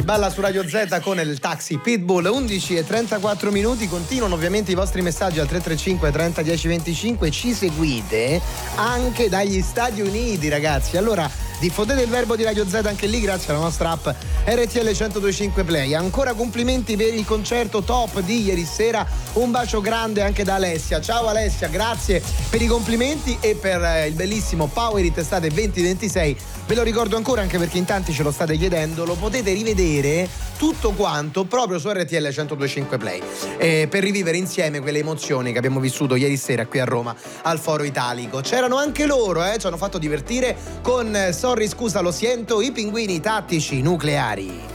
balla su Radio Z con il Taxi Pitbull. 11:34. Continuano ovviamente i vostri messaggi al 335 30 10 25. Ci seguite anche dagli Stati Uniti, ragazzi. Allora diffondete il verbo di Radio Z anche lì grazie alla nostra app RTL 1025 Play. Ancora complimenti per il concerto top di ieri sera. Un bacio grande anche da Alessia. Ciao Alessia, grazie per i complimenti e per il bellissimo Power It Estate 2026. Ve lo ricordo ancora anche perché in tanti ce lo state chiedendo. Lo potete rivedere tutto quanto proprio su RTL 1025 Play per rivivere insieme quelle emozioni che abbiamo vissuto ieri sera qui a Roma al Foro Italico. C'erano anche loro, ci hanno fatto divertire con Sorry scusa lo siento, i pinguini tattici nucleari.